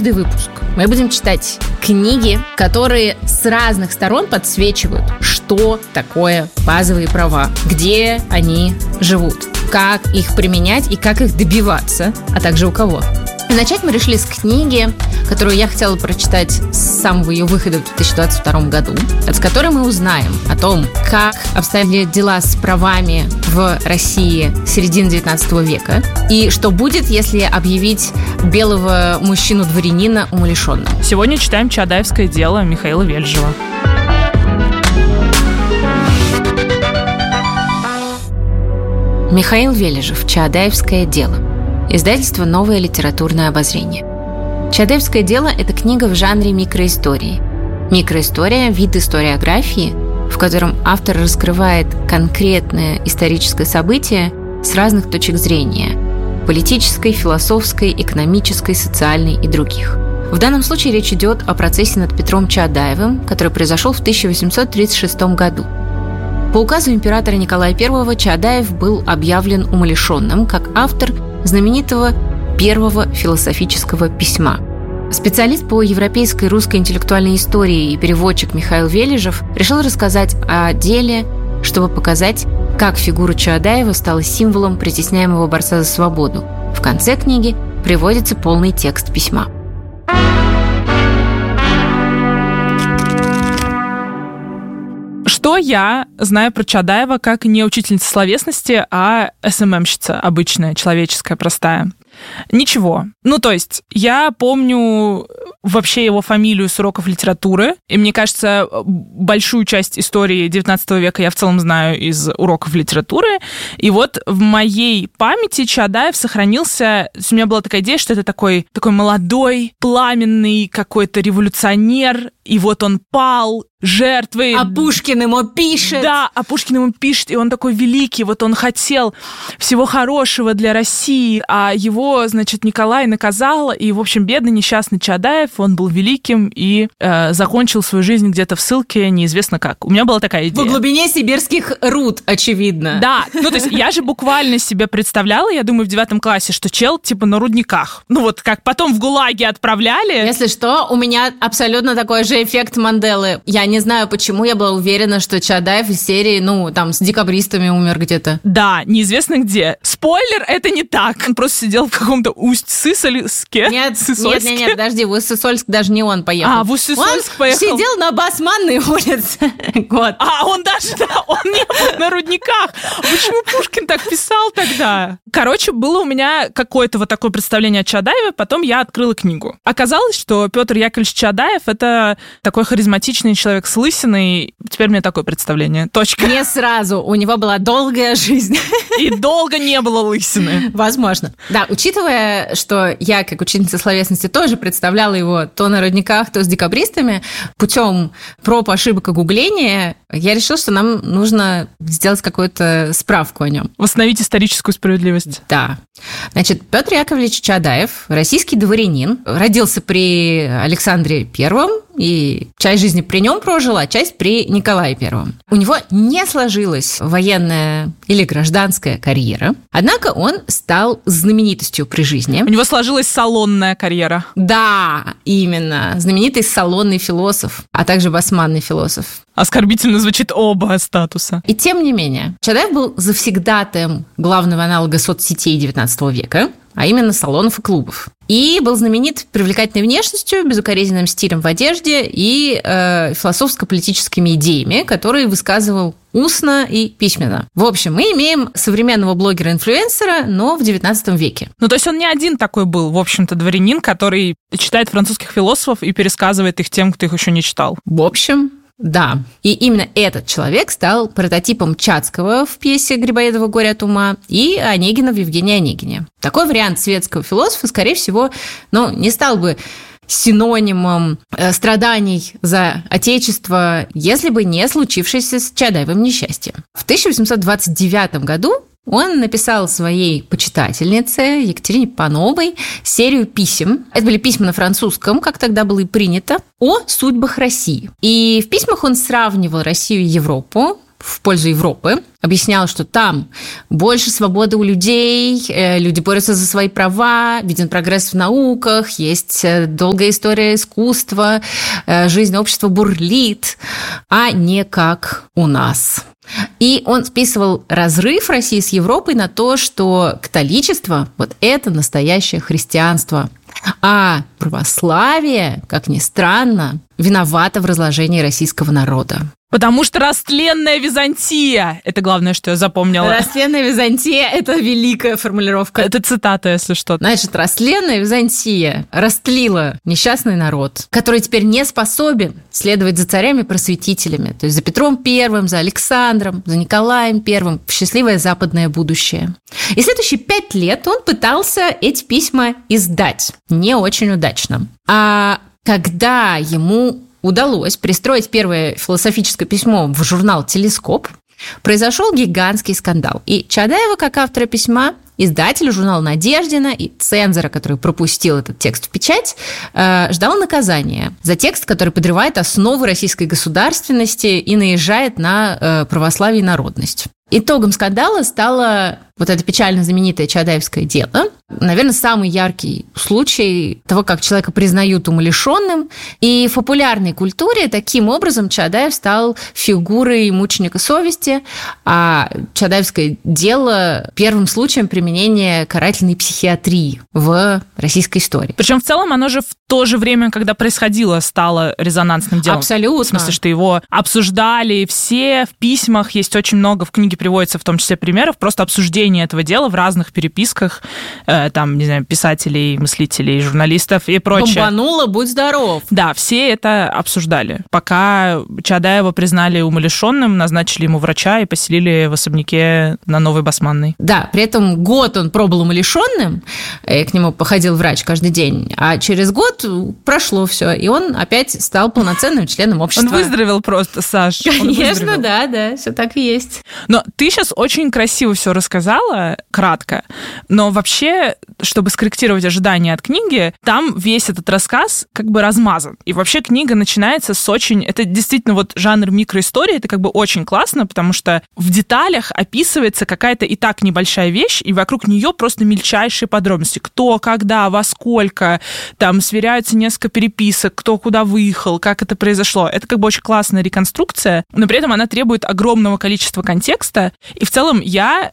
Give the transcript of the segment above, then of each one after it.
Каждый выпуск мы будем читать книги, которые с разных сторон подсвечивают, что такое базовые права, где они живут, как их применять и как их добиваться, а также у кого. И начать мы решили с книги, которую я хотела прочитать с самого ее выхода в 2022 году, с которой мы узнаем о том, как обстояли дела с правами в России середины 19 века и что будет, если объявить белого мужчину-дворянина умалишенным. Сегодня читаем «Чаадаевское дело» Михаила Вельжева. Михаил Вележев. «Чаадаевское дело». Издательство «Новое литературное обозрение». «Чаадаевское дело» – это книга в жанре микроистории. Микроистория – вид историографии, в котором автор раскрывает конкретное историческое событие с разных точек зрения – политической, философской, экономической, социальной и других. В данном случае речь идет о процессе над Петром Чаадаевым, который произошел в 1836 году. По указу императора Николая I Чаадаев был объявлен умалишенным как автор знаменитого первого философического письма. Специалист по европейской и русской интеллектуальной истории и переводчик Михаил Вележев решил рассказать о деле, чтобы показать, как фигура Чаадаева стала символом притесняемого борца за свободу. В конце книги приводится полный текст письма. Что я знаю про Чаадаева как не учительница словесности, а СММщица обычная, человеческая, простая? Ничего. То есть, я помню вообще его фамилию с уроков литературы, и мне кажется, большую часть истории 19 века я в целом знаю из уроков литературы, и вот в моей памяти Чаадаев сохранился, у меня была такая идея, что это такой молодой, пламенный какой-то революционер, и вот он пал жертвой. А Пушкин ему пишет. Да, а Пушкин ему пишет, и он такой великий, вот он хотел всего хорошего для России, а его, значит, Николай наказал, и, в общем, бедный несчастный Чаадаев, он был великим и закончил свою жизнь где-то в ссылке, неизвестно как. У меня была такая идея. В глубине сибирских руд, очевидно. Да, то есть я же буквально себе представляла, я думаю, в 9 классе, что чел типа на рудниках. Как потом в ГУЛАГе отправляли. Если что, у меня абсолютно такой же эффект Манделы. Я не знаю, почему я была уверена, что Чаадаев из серии, с декабристами умер где-то. Да, неизвестно где. Спойлер, это не так. Он просто сидел в каком-то Усть-Сысольске. Нет, подожди, в Усть-Сысольск даже не он поехал. В Усть-Сысольск поехал. Он сидел на Басманной улице. Год. Он не был на рудниках. Почему Пушкин так писал тогда? Короче, было у меня какое-то вот такое представление о Чаадаеве, потом я открыла книгу. Оказалось, что Петр Яковлевич Чаадаев — это такой харизматичный человек с лысиной. Теперь у меня такое представление. Точка. Не сразу. У него была долгая жизнь. И долго не было лысины. Возможно. Да, учитывая, что я, как ученица словесности, тоже представляла его то на рудниках, то с декабристами, путем проб, ошибок и гугления, я решила, что нам нужно сделать какую-то справку о нем. Восстановить историческую справедливость. Да. Значит, Петр Яковлевич Чаадаев, российский дворянин, родился при Александре Первом, и часть жизни при нем прожил, а часть при Николае Первом. У него не сложилась военная или гражданская карьера, однако он стал знаменитостью при жизни. У него сложилась салонная карьера. Да, именно. Знаменитый салонный философ, а также басманный философ. Оскорбительно звучит оба статуса. И тем не менее, Чаадаев был завсегдатаем главного аналога соцсетей XIX века, а именно салонов и клубов. И был знаменит привлекательной внешностью, безукоризненным стилем в одежде и философско-политическими идеями, которые высказывал устно и письменно. В общем, мы имеем современного блогера-инфлюенсера, но в XIX веке. То есть он не один такой был, в общем-то, дворянин, который читает французских философов и пересказывает их тем, кто их еще не читал. В общем, да. И именно этот человек стал прототипом Чацкого в пьесе Грибоедова «Горе от ума» и Онегина в Евгении Онегине. Такой вариант светского философа, скорее всего, не стал бы синонимом страданий за Отечество, если бы не случившееся с Чаадаевым несчастье. В 1829 году он написал своей почитательнице Екатерине Пановой серию писем. Это были письма на французском, как тогда было и принято, о судьбах России. И в письмах он сравнивал Россию и Европу в пользу Европы, объяснял, что там больше свободы у людей, люди борются за свои права, виден прогресс в науках, есть долгая история искусства, жизнь общества бурлит, а не как у нас. И он списывал разрыв России с Европой на то, что католичество – вот это настоящее христианство, а православие, как ни странно, виновато в разложении российского народа. Потому что растленная Византия – это главное, что я запомнила. Растленная Византия – это великая формулировка. Это цитата, если что. Значит, растленная Византия растлила несчастный народ, который теперь не способен следовать за царями-просветителями, то есть за Петром I, за Александром, за Николаем I в счастливое западное будущее. И следующие 5 лет он пытался эти письма издать. Не очень удачно. А когда ему удалось пристроить первое философическое письмо в журнал «Телескоп», произошел гигантский скандал. И Чадаева, как автора письма, издателя журнала «Надеждина» и цензора, который пропустил этот текст в печать, ждал наказания за текст, который подрывает основы российской государственности и наезжает на православие и народность. Итогом скандала стало вот это печально знаменитое Чадаевское дело. Наверное, самый яркий случай того, как человека признают умалишенным. И в популярной культуре таким образом Чадаев стал фигурой мученика совести, а Чадаевское дело первым случаем применения карательной психиатрии в российской истории. Причем в целом оно же в то же время, когда происходило, стало резонансным делом. Абсолютно. В смысле, что его обсуждали все в письмах, есть очень много, в книге приводится в том числе примеров, просто обсуждение этого дела в разных переписках, там, не знаю, писателей, мыслителей, журналистов и прочее. Бомбануло, будь здоров. Да, все это обсуждали. Пока Чадаева признали умалишенным, назначили ему врача и поселили в особняке на Новой Басманной. Да, при этом год он пробыл умалишенным, к нему походил врач каждый день, а через год прошло все, и он опять стал полноценным членом общества. Он выздоровел просто, Саш. Конечно, да, все так и есть. Но ты сейчас очень красиво все рассказала, кратко, но вообще, чтобы скорректировать ожидания от книги, там весь этот рассказ как бы размазан. И вообще книга начинается с очень... Это действительно вот жанр микроистории, это как бы очень классно, потому что в деталях описывается какая-то и так небольшая вещь, и вокруг нее просто мельчайшие подробности. Кто, когда, во сколько, там сверяются несколько переписок, кто куда выехал, как это произошло. Это как бы очень классная реконструкция, но при этом она требует огромного количества контекста. И в целом я,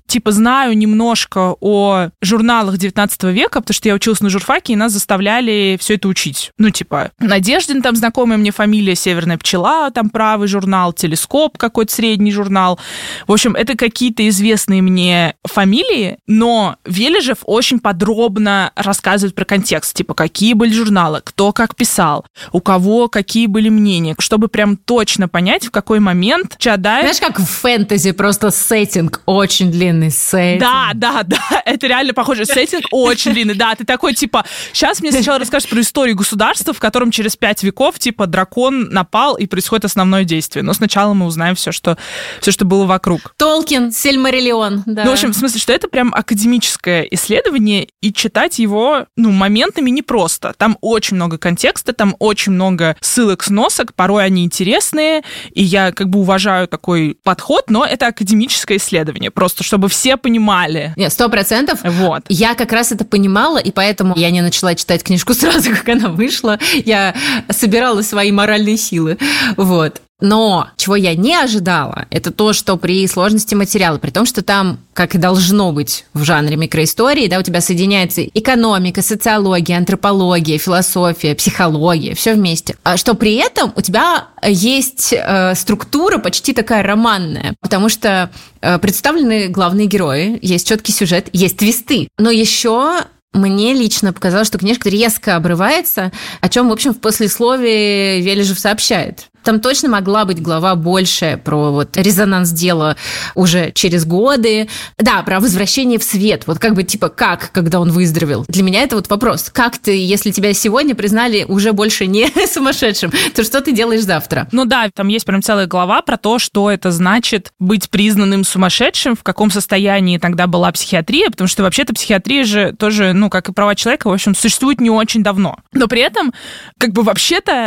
знаю немножко о журналах 19 века, потому что я училась на журфаке, и нас заставляли все это учить. Надеждин, там знакомая мне фамилия, Северная пчела, там правый журнал, Телескоп какой-то средний журнал. В общем, это какие-то известные мне фамилии, но Вележев очень подробно рассказывает про контекст, какие были журналы, кто как писал, у кого какие были мнения, чтобы прям точно понять, в какой момент Чадаев... Знаешь, как в фэнтези, просто сеттинг, очень длинный сеттинг. Да, это реально похоже. Сеттинг очень длинный. Да, ты такой, сейчас мне сначала расскажешь про историю государства, в котором через 5 веков, дракон напал, и происходит основное действие. Но сначала мы узнаем все, что было вокруг. Толкин, Сильмариллион, да. В общем, в смысле, что это прям академическое исследование, и читать его, моментами непросто. Там очень много контекста, там очень много ссылок, сносок, порой они интересные, и я уважаю такой подход, но это академическое исследование, просто чтобы все понимали. Нет, 100%. Вот. Я как раз это понимала, и поэтому я не начала читать книжку сразу, как она вышла. Я собирала свои моральные силы. Вот. Но чего я не ожидала, это то, что при сложности материала, при том, что там, как и должно быть в жанре микроистории, да, у тебя соединяется экономика, социология, антропология, философия, психология, все вместе. А что при этом у тебя есть структура почти такая романная, потому что представлены главные герои, есть четкий сюжет, есть твисты. Но еще мне лично показалось, что книжка резко обрывается, о чем, в общем, в послесловии Вележев сообщает. Там точно могла быть глава больше про резонанс дела уже через годы. Да, про возвращение в свет. Как, когда он выздоровел. Для меня это вопрос. Как ты, если тебя сегодня признали уже больше не сумасшедшим, то что ты делаешь завтра? Там есть прям целая глава про то, что это значит быть признанным сумасшедшим, в каком состоянии тогда была психиатрия, потому что вообще-то психиатрия же тоже, как и права человека, в общем, существует не очень давно. Но при этом, вообще-то,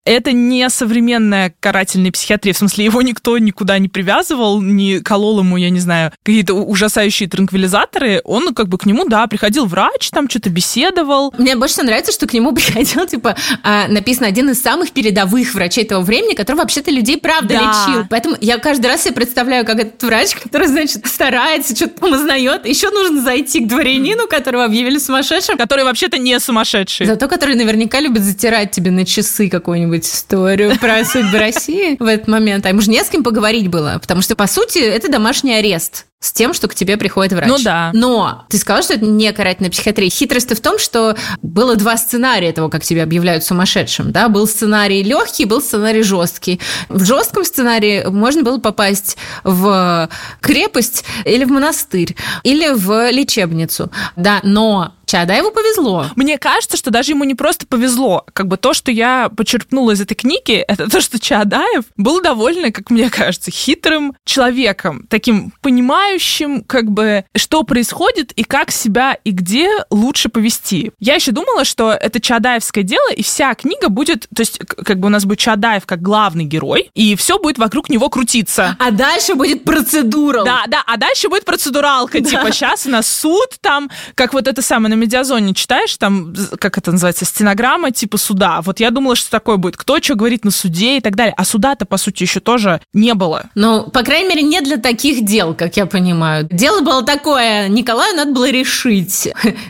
это не современная карательная психиатрия, в смысле, его никто никуда не привязывал, не колол ему, я не знаю, какие-то ужасающие транквилизаторы. Он как бы к нему, да, приходил врач, там что-то беседовал. Мне больше всего нравится, что к нему приходил, типа, написано, один из самых передовых врачей того времени, который вообще-то людей правда лечил. Поэтому я каждый раз себе представляю, как этот врач, который, значит, старается, что-то там узнает. Еще нужно зайти к дворянину, которого объявили сумасшедшим. Который вообще-то не сумасшедший. Зато который наверняка любит затирать тебе на часы какую-нибудь историю про судьбы России в этот момент. А ему же не с кем поговорить было, потому что, по сути, это домашний арест с тем, что к тебе приходит врач. Ну да. Но ты сказала, что это не карательная психиатрия. Хитрость-то в том, что было два сценария того, как тебя объявляют сумасшедшим. Да? Был сценарий легкий, был сценарий жесткий. В жестком сценарии можно было попасть в крепость или в монастырь, или в лечебницу. Да, но Чаадаеву повезло. Мне кажется, что даже ему не просто повезло. Как бы то, что я почерпнула из этой книги, это то, что Чаадаев был довольно, как мне кажется, хитрым человеком, таким понимающим, как бы, что происходит и как себя и где лучше повести. Я еще думала, что это чаадаевское дело, и вся книга будет, то есть, как бы у нас будет Чаадаев как главный герой, и все будет вокруг него крутиться. А дальше будет процедура. Да, а дальше будет процедуралка, типа, сейчас у нас суд, там, как вот это самое, на Медиазоне читаешь, там, как это называется, стенограмма типа суда. Вот я думала, что такое будет. Кто что говорит на суде и так далее. А суда-то, по сути, еще тоже не было. Ну, по крайней мере, не для таких дел, как я понимаю. Дело было такое, Николаю надо было решить,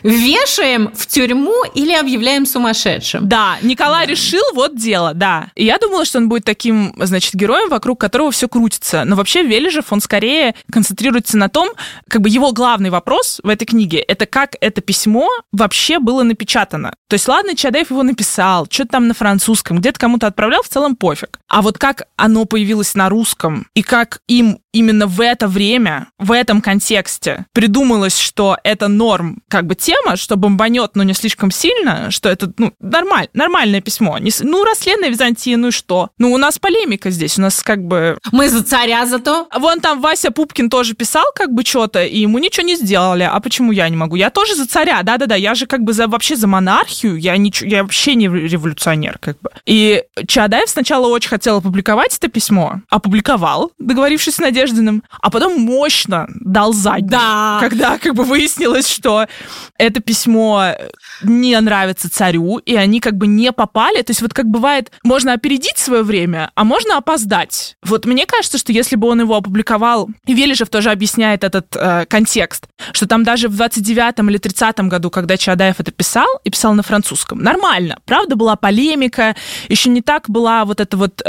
вешаем в тюрьму или объявляем сумасшедшим. Да, Николай решил, вот дело, да. И я думала, что он будет таким, значит, героем, вокруг которого все крутится. Но вообще Вележев, он скорее концентрируется на том, как бы его главный вопрос в этой книге, это как это письмо вообще было напечатано. То есть, ладно, Чаадаев его написал, что-то там на французском, где-то кому-то отправлял, в целом пофиг. А вот как оно появилось на русском, и как им именно в это время, в этом контексте придумалось, что это норм, как бы тема, что бомбанет, но не слишком сильно, что это, нормальное письмо. Расследование Византии, ну и что? У нас полемика здесь, у нас как бы... Мы за царя зато. Вон там Вася Пупкин тоже писал как бы что-то, и ему ничего не сделали. А почему я не могу? Я тоже за царя, да-да-да, я же как бы вообще за монархию, я вообще не революционер, как бы. И Чаадаев сначала очень хотел опубликовать это письмо, опубликовал, договорившись с Надеждиным, а потом мощно дал заднюю. Да. Когда как бы выяснилось, что это письмо не нравится царю, и они как бы не попали. То есть вот как бывает, можно опередить свое время, а можно опоздать. Вот мне кажется, что если бы он его опубликовал, и Вележев тоже объясняет этот контекст, что там даже в 29-м или 30-м году, когда Чаадаев это писал, и писал на французском, нормально. Правда, была полемика, еще не так была вот эта вот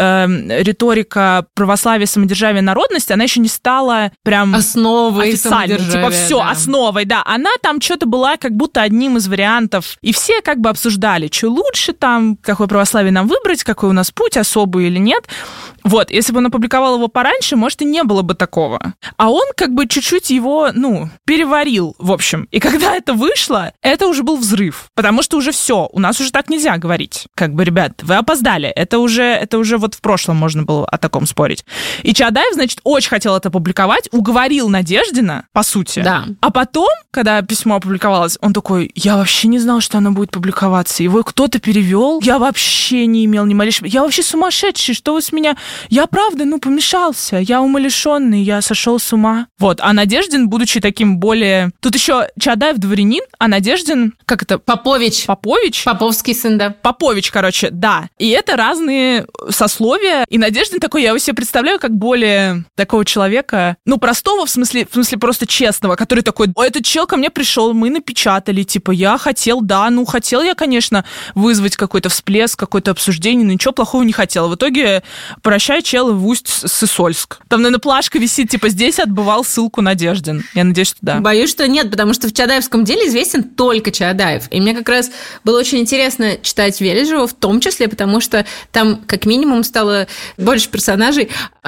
риторика православия, самодержавия, народности, она еще не стала прям основой официальной. Типа все, да. Основой, да. Она там что-то была как будто одним из вариантов. И все как бы обсуждали, что лучше там, какое православие нам выбрать, какой у нас путь, особый или нет. Вот, если бы он опубликовал его пораньше, может, и не было бы такого. А он как бы чуть-чуть его, переварил, в общем. И когда это вышло, это уже был взрыв. Потому что уже все, у нас уже так нельзя говорить. Как бы, ребят, вы опоздали. Это уже вот в прошлом можно было о таком спорить. И Чаадаев, значит, очень хотел это публиковать, уговорил Надеждина, по сути. Да. А потом, когда письмо опубликовалось, он такой, я вообще не знал, что оно будет публиковаться. Его кто-то перевел. Я вообще не имел ни малейшего... Я вообще сумасшедший, что вы с меня... Я правда, помешался. Я умалишенный, я сошел с ума. Вот. А Надеждин, будучи таким более... Тут еще Чаадаев дворянин, а Надеждин... Как это? Попович. Поповский сын, да. Попович, короче, да. И это разные сословия. И Надеждин такой, я его себе представляю, как более такого человека, простого, в смысле просто честного, который такой, этот чел ко мне пришел, мы напечатали, типа, я хотел, хотел я, конечно, вызвать какой-то всплеск, какое-то обсуждение, но ничего плохого не хотел. В итоге, прощай, чел, в Усть-Сысольск. Там, наверное, плашка висит, типа, здесь отбывал ссылку Надеждин. Я надеюсь, что да. Боюсь, что нет, потому что в Чаадаевском деле известен только Чаадаев. И мне как раз было очень интересно читать Вележева, в том числе, потому что там, как минимум, стало больше персонажей.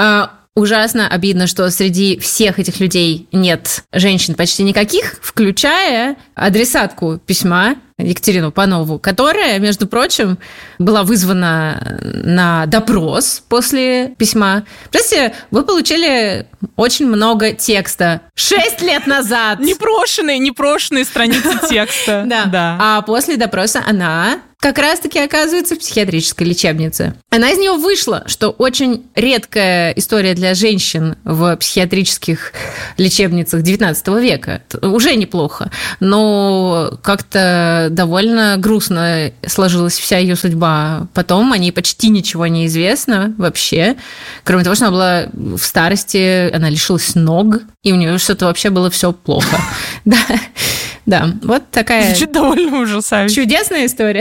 Ужасно обидно, что среди всех этих людей нет женщин почти никаких, включая адресатку письма Екатерину Панову, которая, между прочим, была вызвана на допрос после письма. Представляете, вы получили очень много текста 6 лет назад. Непрошенные страницы текста. Да. А после допроса она... как раз-таки оказывается в психиатрической лечебнице. Она из нее вышла, что очень редкая история для женщин в психиатрических лечебницах XIX века. Уже неплохо, но как-то довольно грустно сложилась вся ее судьба. Потом о ней почти ничего не известно вообще, кроме того, что она была в старости, она лишилась ног, и у нее что-то вообще было все плохо. Да, вот такая... Звучит довольно ужасающе. Чудесная история.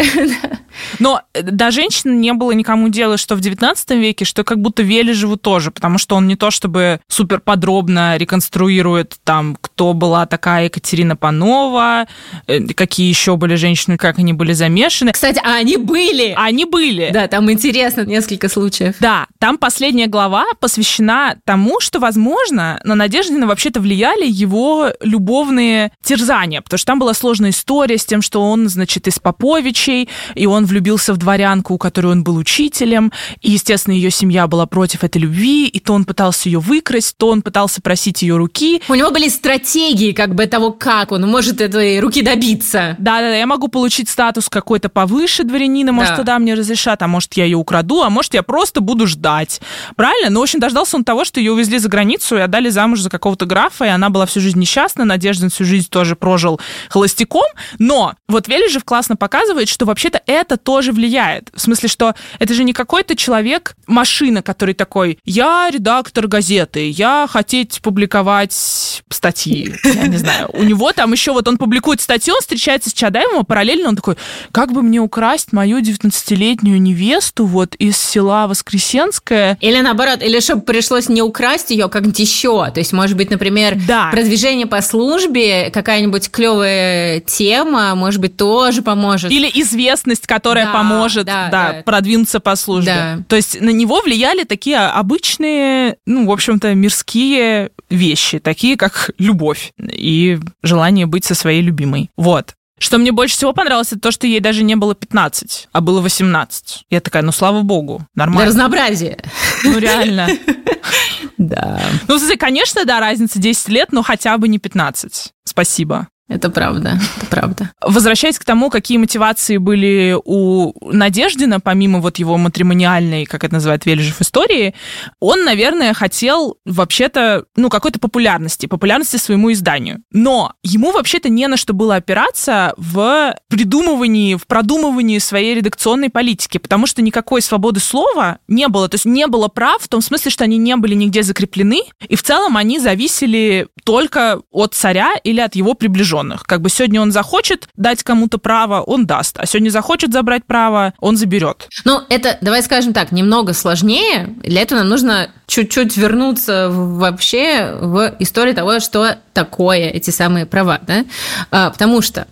Но до женщин не было никому дела, что в 19 веке, что как будто Вележеву тоже, потому что он не то чтобы супер подробно реконструирует там, кто была такая Екатерина Панова, какие еще были женщины, как они были замешаны. Кстати, они были! Они были! Да, там интересно несколько случаев. Да, там последняя глава посвящена тому, что, возможно, на Надеждина вообще-то влияли его любовные терзания, потому что там была сложная история с тем, что он, значит, из Поповичей, и он влюбился в дворянку, у которой он был учителем, и, естественно, ее семья была против этой любви, и то он пытался ее выкрасть, то он пытался просить ее руки. У него были стратегии как бы того, как он может этой руки добиться. Да, я могу получить статус какой-то повыше дворянина, может, тогда мне разрешат, а может, я ее украду, а может, я просто буду ждать. Правильно? Ну, в общем, дождался он того, что ее увезли за границу и отдали замуж за какого-то графа, и она была всю жизнь несчастна, Надеждин всю жизнь тоже прожил холостяком, но вот Вележев классно показывает, что вообще-то это тоже влияет. В смысле, что это же не какой-то человек, машина, который такой: я редактор газеты, я хотеть публиковать статьи. Я не знаю. У него там еще вот он публикует статью, он встречается с Чадаевым, а параллельно он такой: как бы мне украсть мою 19-летнюю невесту вот из села Воскресенское? Или наоборот, или чтобы пришлось не украсть ее как-нибудь еще. То есть, может быть, например, продвижение по службе, какая-нибудь клевая тема, может быть, тоже поможет. Или известность, которая поможет продвинуться по службе. Да. То есть на него влияли такие обычные, ну, в общем-то, мирские вещи, такие как любовь и желание быть со своей любимой. Вот. Что мне больше всего понравилось, это то, что ей даже не было 15, а было 18. Я такая: ну, слава богу, нормально. Для разнообразия. Ну, реально. Да. Ну, конечно, да, разница 10 лет, но хотя бы не 15. Спасибо. Это правда, это правда. Возвращаясь к тому, какие мотивации были у Надеждина, помимо вот его матримониальной, как это называет Вележев, истории, он, наверное, хотел вообще-то, ну, какой-то популярности своему изданию. Но ему вообще-то не на что было опираться в придумывании, в продумывании своей редакционной политики, потому что никакой свободы слова не было. То есть не было прав в том смысле, что они не были нигде закреплены, и в целом они зависели только от царя или от его приближенных. Как бы сегодня он захочет дать кому-то право, он даст, а сегодня захочет забрать право, он заберет. Ну, это, давай скажем так, немного сложнее. Для этого нам нужно чуть-чуть вернуться вообще в историю того, что такое эти самые права, да? Потому что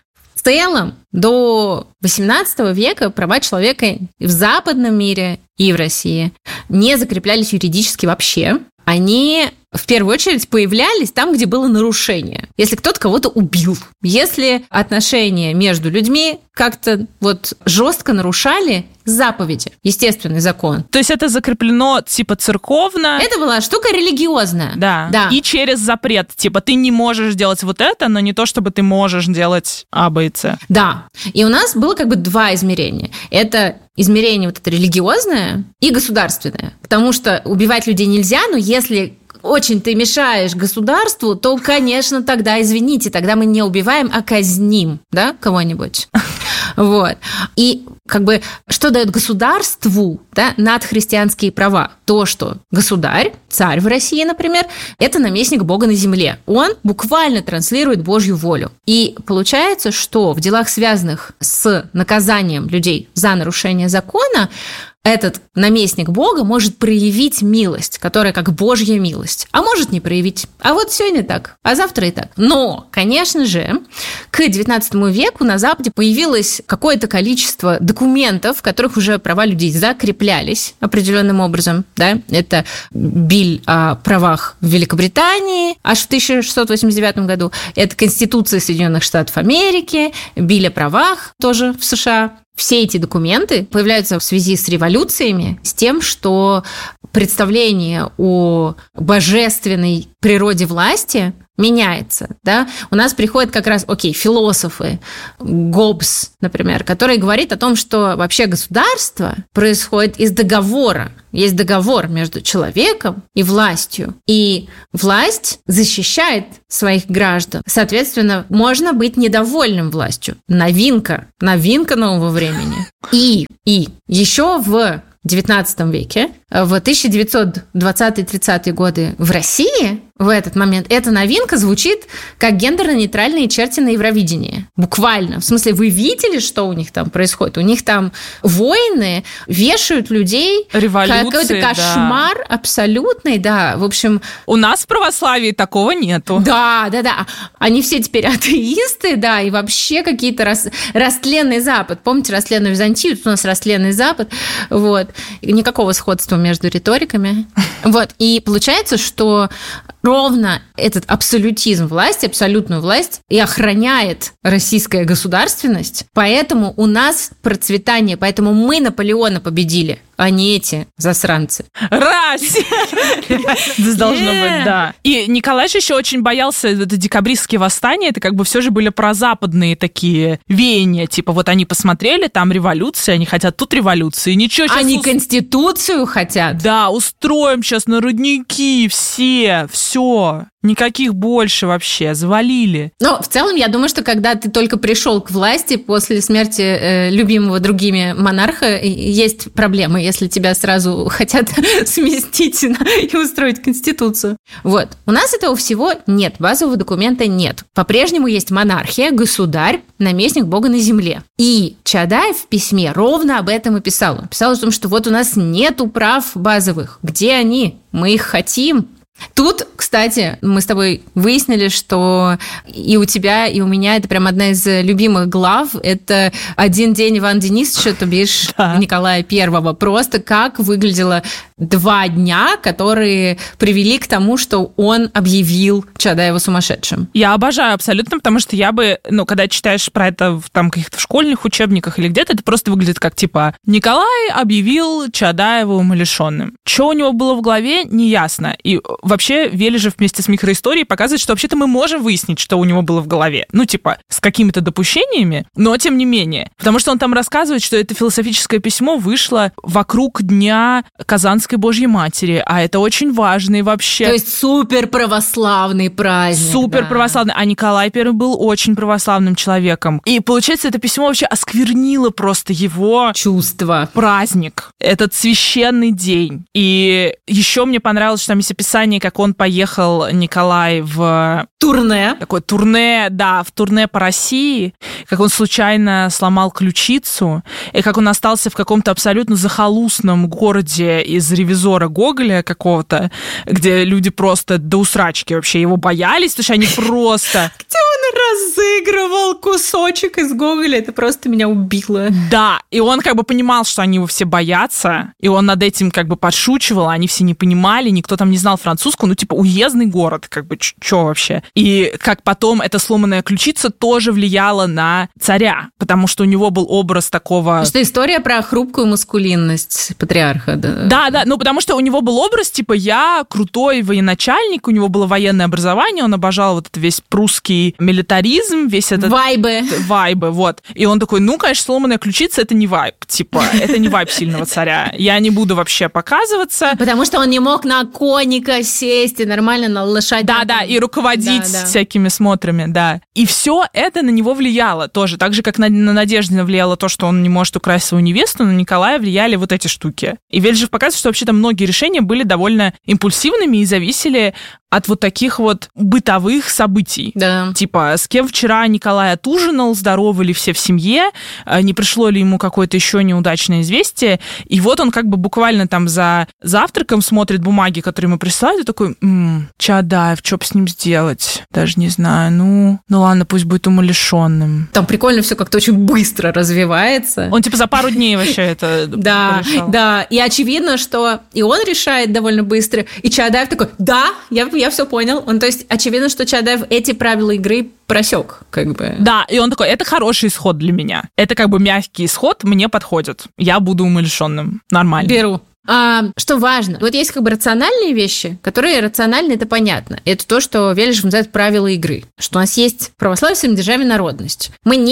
в целом до XVIII века права человека в западном мире и в России не закреплялись юридически вообще. Они в первую очередь появлялись там, где было нарушение. Если кто-то кого-то убил, если отношения между людьми как-то вот жестко нарушали заповеди, естественный закон. То есть это закреплено типа церковно? Это была штука религиозная. Да. И через запрет. Типа ты не можешь делать вот это, но не то, чтобы ты можешь делать А, Б и С. Да. И у нас было как бы два измерения. Это измерение вот это религиозное и государственное. Потому что убивать людей нельзя, но если очень ты мешаешь государству, то, конечно, тогда, извините, тогда мы не убиваем, а казним, да, кого-нибудь. Вот. И как бы что дает государству, да, надхристианские права? То, что государь, царь в России, например, это наместник Бога на земле. Он буквально транслирует Божью волю. И получается, что в делах, связанных с наказанием людей за нарушение закона, этот наместник Бога может проявить милость, которая как Божья милость, а может не проявить. А вот сегодня так, а завтра и так. Но, конечно же, к XIX веку на Западе появилось какое-то количество документов, в которых уже права людей закреплялись определенным образом. Да? Это Биль о правах в Великобритании аж в 1689 году. Это Конституция Соединенных Штатов Америки, Биль о правах тоже в США. Все эти документы появляются в связи с революциями, с тем, что представление о божественной природе власти меняется, да, у нас приходят как раз, философы, Гоббс, например, который говорит о том, что вообще государство происходит из договора. Есть договор между человеком и властью, и власть защищает своих граждан. Соответственно, можно быть недовольным властью. Новинка нового времени. И еще в XIX веке, в 1920-30-е годы в России в этот момент эта новинка звучит как гендерно-нейтральные черти на Евровидении. Буквально. В смысле, вы видели, что у них там происходит? У них там войны, вешают людей. Революции, какой-то кошмар абсолютный, да. В общем... У нас в православии такого нету. Да. Они все теперь атеисты, да, и вообще какие-то растленный Запад. Помните растленную Византию? Тут у нас растленный Запад. Вот. Никакого сходства между риториками. Вот. И получается, что ровно этот абсолютизм власти, абсолютную власть и охраняет российская государственность. Поэтому у нас процветание, поэтому мы Наполеона победили, а не эти засранцы. Россия! Должно быть, да. И Николай же еще очень боялся это декабристские восстания, это как бы все же были прозападные такие веяния, типа вот они посмотрели, там революция, они хотят тут революции, ничего сейчас... Они конституцию хотят. Да, устроим сейчас на родники все, никаких больше вообще, завалили. Но в целом, я думаю, что когда ты только пришел к власти после смерти любимого другими монарха, есть проблемы, если тебя сразу хотят сместить и устроить конституцию. Вот. У нас этого всего нет, базового документа нет. По-прежнему есть монархия, государь, наместник Бога на земле. И Чаадаев в письме ровно об этом и писал. Он писал о том, что вот у нас нету прав базовых. Где они? Мы их хотим. Тут, кстати, мы с тобой выяснили, что и у тебя, и у меня это прям одна из любимых глав. Это «Один день Ивана Денисовича», то бишь Николая I. Просто как выглядело 2 дня, которые привели к тому, что он объявил Чаадаева сумасшедшим. Я обожаю абсолютно, потому что я бы, когда читаешь про это в там каких-то школьных учебниках или где-то, это просто выглядит как типа «Николай объявил Чаадаева умалишенным». Что у него было в голове, неясно. И вообще Вележев вместе с микроисторией показывает, что вообще-то мы можем выяснить, что у него было в голове. С какими-то допущениями, но тем не менее. Потому что он там рассказывает, что это философическое письмо вышло вокруг Дня Казанской Божьей Матери, а это очень важный вообще... То есть суперправославный праздник. Суперправославный. А Николай I был очень православным человеком. И, получается, это письмо вообще осквернило просто его... чувство. Праздник. Этот священный день. И еще мне понравилось, что там есть описание, как он поехал, Николай, в... турне. Такое турне, да, в турне по России, как он случайно сломал ключицу, и как он остался в каком-то абсолютно захолустном городе из «Ревизора» Гоголя какого-то, где люди просто до усрачки вообще его боялись, потому что они просто... Где он разыгрывал кусочек из Гоголя, это просто меня убило. Да, и он как бы понимал, что они его все боятся, и он над этим как бы подшучивал, они все не понимали, никто там не знал французскую, уездный город, как бы, чё вообще? И как потом эта сломанная ключица тоже влияла на царя, потому что у него был образ такого... Что история про хрупкую маскулинность патриарха, да? Да, потому что у него был образ, типа, я крутой военачальник, у него было военное образование, он обожал вот этот весь прусский милитаризм, весь этот... Вайбы, вот. И он такой, конечно, сломанная ключица — это не вайб, типа, это не вайб сильного царя. Я не буду вообще показываться. Потому что он не мог на коника сесть и нормально на лошадь. Да, и руководить всякими смотрами, да. И все это на него влияло тоже. Так же, как на Надеждина влияло то, что он не может украсть свою невесту, на Николая влияли вот эти штуки. И Вележев показывает, что вообще-то многие решения были довольно импульсивными и зависели от вот таких вот бытовых событий. Да. Типа, с кем вчера Николай отужинал, здоровы ли все в семье, не пришло ли ему какое-то еще неудачное известие. И вот он как бы буквально там за завтраком смотрит бумаги, которые ему присылают, и такой, Чаадаев, что бы с ним сделать? Даже не знаю, ну ладно, пусть будет умалишенным. Там прикольно все как-то очень быстро развивается. Он типа за пару дней вообще это решал. Да, и очевидно, что и он решает довольно быстро, и Чаадаев такой, я все понял. То есть очевидно, что Чаадаев эти правила игры просек, как бы. Да, и он такой, это хороший исход для меня. Это как бы мягкий исход, мне подходит. Я буду умалишенным. Нормально. Беру. что важно? Вот есть как бы рациональные вещи, которые рациональны, это понятно. Это то, что Вележев называет правила игры. Что у нас есть православие, самодержавие, народность.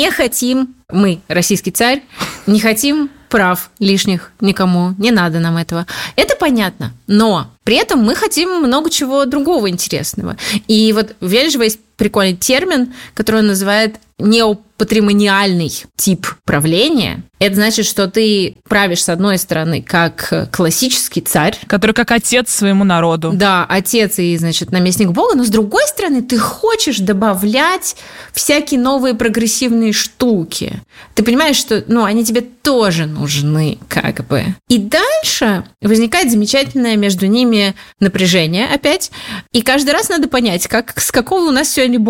Мы, российский царь, не хотим прав лишних никому, не надо нам этого. Это понятно, но при этом мы хотим много чего другого интересного. И вот у Вележева есть прикольный термин, который он называет неопатримониальный тип правления. Это значит, что ты правишь, с одной стороны, как классический царь. Который как отец своему народу. Да, отец и, значит, наместник Бога. Но, с другой стороны, ты хочешь добавлять всякие новые прогрессивные штуки. Ты понимаешь, что, они тебе тоже нужны, как бы. И дальше возникает замечательное между ними напряжение опять. И каждый раз надо понять, с какого у нас сегодня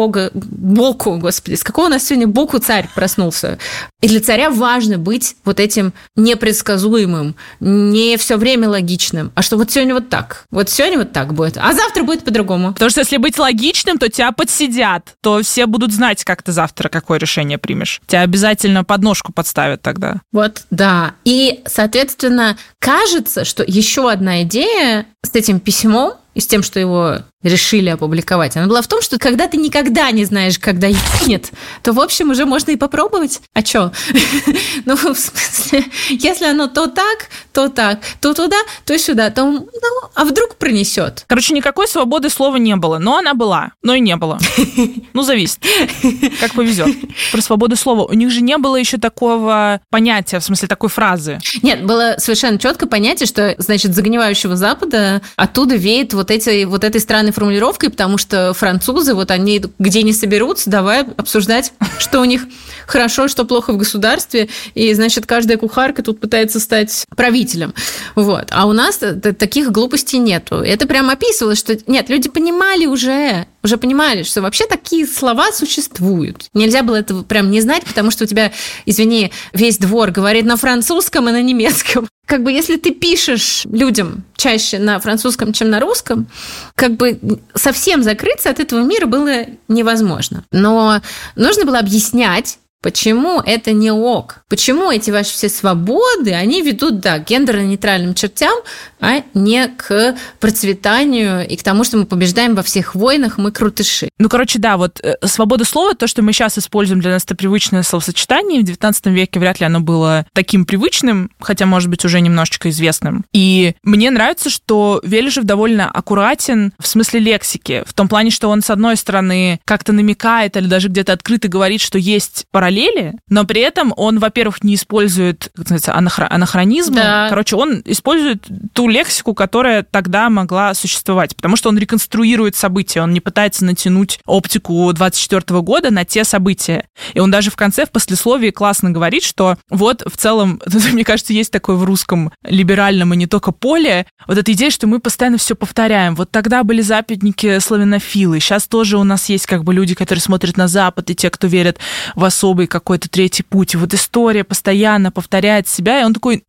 с какого у нас сегодня боку царь проснулся. И для царя важно быть вот этим непредсказуемым, не все время логичным, а что вот сегодня вот так будет, а завтра будет по-другому. Потому что если быть логичным, то тебя подсидят, то все будут знать, как ты завтра какое решение примешь. Тебя обязательно подножку подставят тогда. Вот, да. И, соответственно, кажется, что еще одна идея с этим письмом и с тем, что его решили опубликовать, она была в том, что когда ты никогда не знаешь, когда ебнет, то, в общем, уже можно и попробовать. А чё? Ну, в смысле, если оно то так, то туда, то сюда, то, а вдруг пронесет. Короче, никакой свободы слова не было, но она была, но и не было. Зависит. Как повезет. Про свободу слова. У них же не было еще такого понятия, в смысле такой фразы. Нет, было совершенно четко понятие, что, значит, загнивающего Запада оттуда веет вот этой странной формулировкой, потому что французы, вот они где не соберутся, давай обсуждать, что у них хорошо, что плохо в государстве, и, значит, каждая кухарка тут пытается стать правителем. Вот. А у нас таких глупостей нету. Это прям описывалось, что нет, люди понимали уже понимали, что вообще такие слова существуют. Нельзя было этого прям не знать, потому что у тебя, извини, весь двор говорит на французском и на немецком. Как бы если ты пишешь людям чаще на французском, чем на русском, как бы совсем закрыться от этого мира было невозможно. Но нужно было объяснять, почему это не ок? Почему эти ваши все свободы, они ведут, да, к гендерно-нейтральным чертям, а не к процветанию и к тому, что мы побеждаем во всех войнах, мы крутыши. Да, вот свобода слова, то, что мы сейчас используем, для нас это привычное словосочетание. В XIX веке вряд ли оно было таким привычным, хотя, может быть, уже немножечко известным. И мне нравится, что Вележев довольно аккуратен в смысле лексики, в том плане, что он, с одной стороны, как-то намекает или даже где-то открыто говорит, что есть параллели, но при этом он, во-первых, не использует, как называется, анахронизмы. Да. Он использует ту лексику, которая тогда могла существовать, потому что он реконструирует события, он не пытается натянуть оптику 24 года на те события. И он даже в конце, в послесловии классно говорит, что вот в целом, мне кажется, есть такое в русском либеральном и не только поле, вот эта идея, что мы постоянно все повторяем. Вот тогда были западники-славянофилы, сейчас тоже у нас есть как бы люди, которые смотрят на Запад, и те, кто верят в особый какой-то третий путь. И вот история постоянно повторяет себя, и он такой,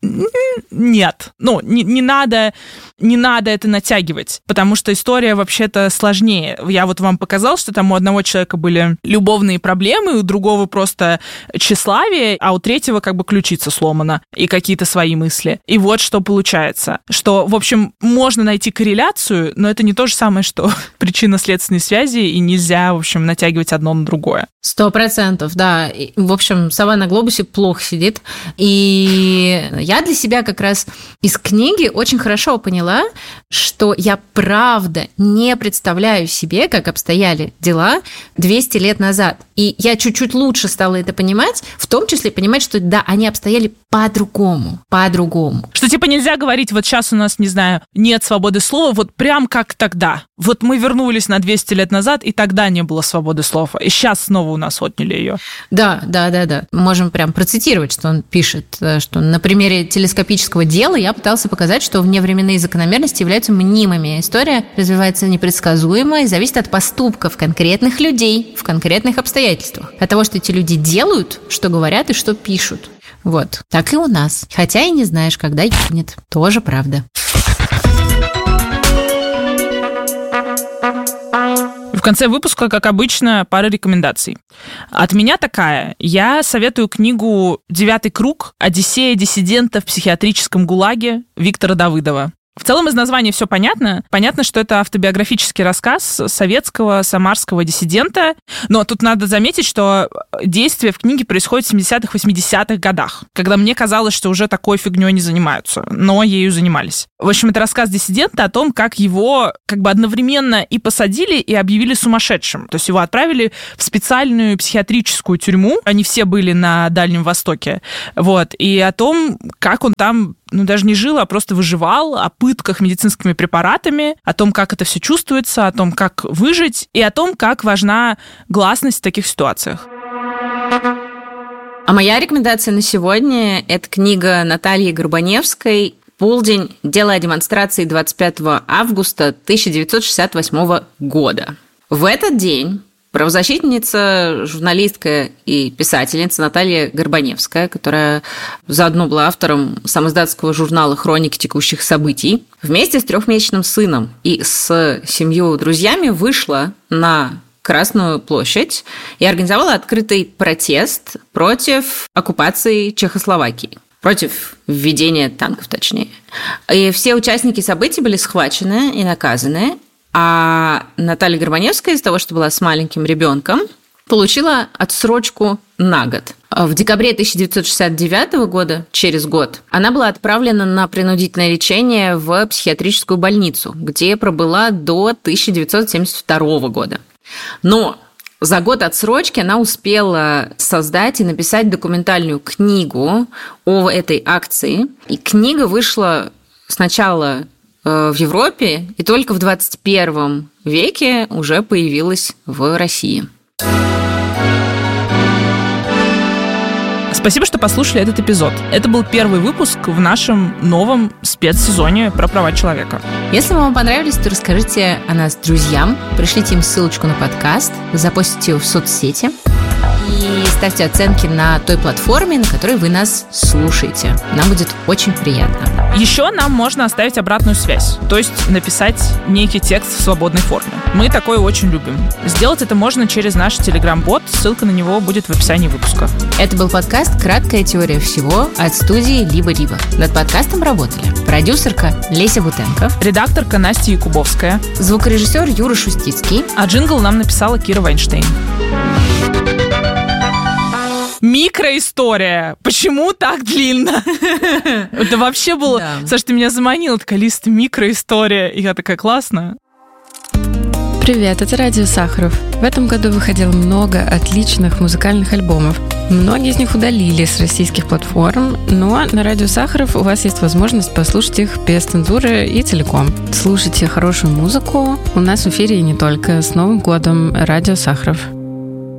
нет, не надо это натягивать, потому что история вообще-то сложнее. Я вот вам показал, что там у одного человека были любовные проблемы, у другого просто тщеславие, а у третьего как бы ключица сломана и какие-то свои мысли. И вот что получается, что, в общем, можно найти корреляцию, но это не то же самое, что причинно-следственные связи, и нельзя, в общем, натягивать одно на другое. 100%, да. И, в общем, сова на глобусе плохо сидит. И я для себя как раз из книги очень хорошо поняла, что я правда не представляю себе, как обстояли дела 200 лет назад. И я чуть-чуть лучше стала это понимать, в том числе понимать, что да, они обстояли по-другому. Что типа нельзя говорить, вот сейчас у нас, не знаю, нет свободы слова, вот прям как тогда. Вот мы вернулись на 200 лет назад, и тогда не было свободы слова. И сейчас снова у нас отняли ее. Да. Можем прям процитировать, что он пишет, что на примере телескопического дела я пытался показать, что вневременные закономерности являются мнимыми. История развивается непредсказуемо и зависит от поступков конкретных людей в конкретных обстоятельствах. От того, что эти люди делают, что говорят и что пишут. Вот. Так и у нас. Хотя и не знаешь, когда ебнет. Тоже правда. В конце выпуска, как обычно, пара рекомендаций. От меня такая. Я советую книгу «9 круг. Одиссея диссидента в психиатрическом ГУЛАГе» Виктора Давыдова. В целом из названия все понятно. Понятно, что это автобиографический рассказ советского самарского диссидента, но тут надо заметить, что действие в книге происходит в 70-х, 80-х годах, когда мне казалось, что уже такой фигней не занимаются, но ею занимались. В общем, это рассказ диссидента о том, как его как бы одновременно и посадили, и объявили сумасшедшим. То есть его отправили в специальную психиатрическую тюрьму. Они все были на Дальнем Востоке. Вот. И о том, как он там даже не жил, а просто выживал, о пытках медицинскими препаратами, о том, как это все чувствуется, о том, как выжить, и о том, как важна гласность в таких ситуациях. А моя рекомендация на сегодня – это книга Натальи Горбаневской «Полдень. Дело о демонстрации 25 августа 1968 года». В этот день правозащитница, журналистка и писательница Наталья Горбаневская, которая заодно была автором самоиздатского журнала «Хроники текущих событий», вместе с 3-месячным сыном и с 7 друзьями вышла на Красную площадь и организовала открытый протест против оккупации Чехословакии. Против введения танков, точнее. И все участники событий были схвачены и наказаны. А Наталья Горбаневская из-за того, что была с маленьким ребенком, получила отсрочку на год. В декабре 1969 года, через год, она была отправлена на принудительное лечение в психиатрическую больницу, где пробыла до 1972 года. Но за год отсрочки она успела создать и написать документальную книгу о этой акции. И книга вышла сначала в Европе, и только в 21 веке уже появилась в России. Спасибо, что послушали этот эпизод. Это был первый выпуск в нашем новом спецсезоне про права человека. Если вам понравились, то расскажите о нас друзьям, пришлите им ссылочку на подкаст, запостите его в соцсети и ставьте оценки на той платформе, на которой вы нас слушаете. Нам будет очень приятно. Еще нам можно оставить обратную связь, то есть написать некий текст в свободной форме. Мы такое очень любим. Сделать это можно через наш Telegram-бот, ссылка на него будет в описании выпуска. Это был подкаст «Краткая теория всего» от студии «Либо-либо». Над подкастом работали продюсерка Леся Бутенко, редакторка Настя Якубовская, звукорежиссер Юра Шустицкий, а джингл нам написала Кира Вайнштейн. Микроистория. Почему так длинно? Это вообще было... Да. Саша, ты меня заманила, такая лист микроистория. И я такая, классная. Привет, это Радио Сахаров. В этом году выходило много отличных музыкальных альбомов. Многие из них удалили с российских платформ, но на Радио Сахаров у вас есть возможность послушать их без цензуры и целиком. Слушайте хорошую музыку. У нас в эфире и не только. С Новым годом, Радио Сахаров.